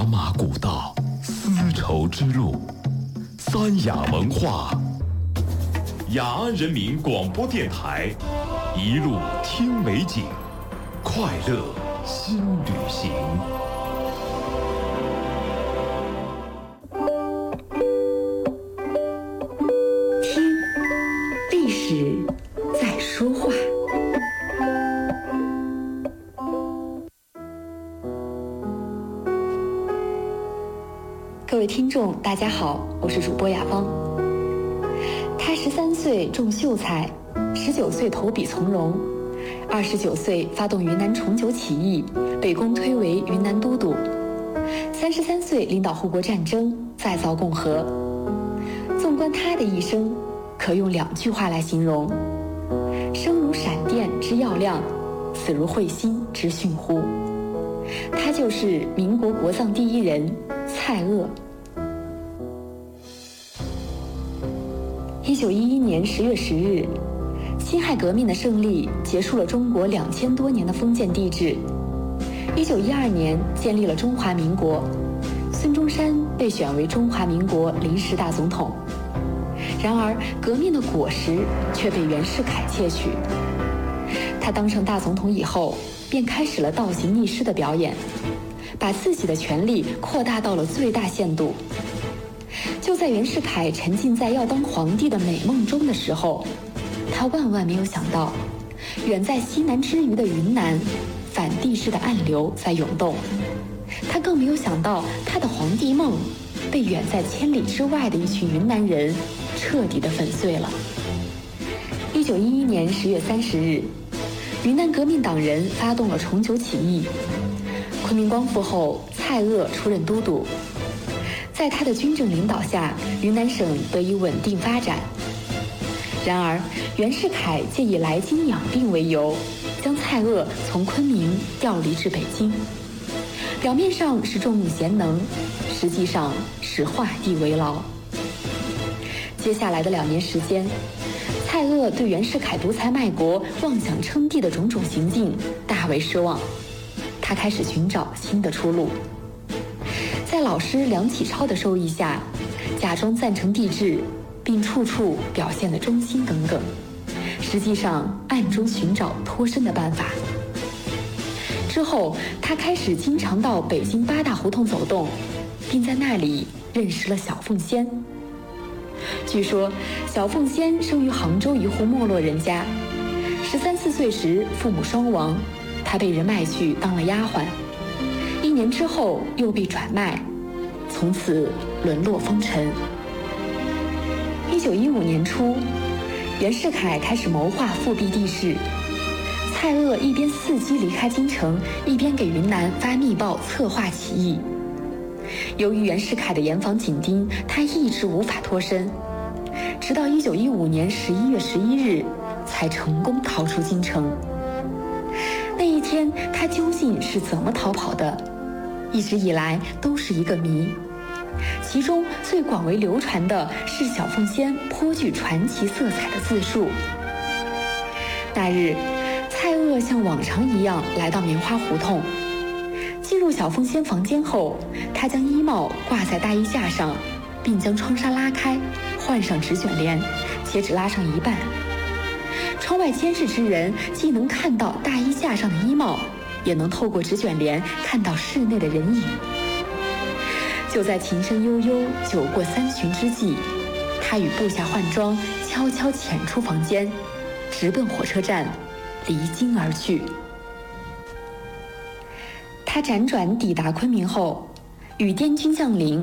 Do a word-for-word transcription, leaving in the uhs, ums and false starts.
马古道，丝绸之路，三雅文化，雅安人民广播电台，一路听美景，快乐新旅行。 听，历史在说话。各位听众，大家好，我是主播雅芳。他十三岁中秀才，十九岁投笔从戎，二十九岁发动云南重九起义，被公推为云南都督，三十三岁领导护国战争，再造共和。纵观他的一生，可用两句话来形容：生如闪电之耀亮，死如彗星之迅忽。他就是民国国葬第一人蔡锷。一九一一年十月十日，辛亥革命的胜利结束了中国两千多年的封建帝制。一九一二年建立了中华民国，孙中山被选为中华民国临时大总统。然而，革命的果实却被袁世凯窃取。他当上大总统以后，便开始了倒行逆施的表演，把自己的权力扩大到了最大限度。就在袁世凯沉浸在要当皇帝的美梦中的时候，他万万没有想到，远在西南之隅的云南，反帝式的暗流在涌动。他更没有想到，他的皇帝梦被远在千里之外的一群云南人彻底的粉碎了。一九一一年十月三十日，云南革命党人发动了重九起义。昆明光复后，蔡锷出任都督。在他的军政领导下，云南省得以稳定发展。然而，袁世凯借以来京养病为由，将蔡锷从昆明调离至北京。表面上是重用贤能，实际上是画地为牢。接下来的两年时间，蔡锷对袁世凯独裁卖国、妄想称帝的种种行径大为失望，他开始寻找新的出路。在老师梁启超的授意下，假装赞成帝制，并处处表现得忠心耿耿，实际上暗中寻找脱身的办法。之后，他开始经常到北京八大胡同走动，并在那里认识了小凤仙。据说，小凤仙生于杭州一户没落人家，十三四岁时父母双亡，她被人卖去当了丫鬟。一年之后又被转卖，从此沦落风尘。一九一五年初，袁世凯开始谋划复辟帝室。蔡锷一边伺机离开京城，一边给云南发密报策划起义。由于袁世凯的严防紧盯，他一直无法脱身，直到一九一五年十一月十一日才成功逃出京城。那一天，他究竟是怎么逃跑的，一直以来都是一个谜。其中最广为流传的是小凤仙颇具传奇色彩的自述。那日，蔡锷像往常一样来到棉花胡同。进入小凤仙房间后，他将衣帽挂在大衣架上，并将窗纱拉开，换上纸卷帘，且只拉上一半。窗外监视之人既能看到大衣架上的衣帽，也能透过纸卷帘看到室内的人影。就在琴声悠悠、酒过三巡之际，他与部下换装，悄悄潜出房间，直奔火车站，离京而去。他辗转抵达昆明后，与滇军将领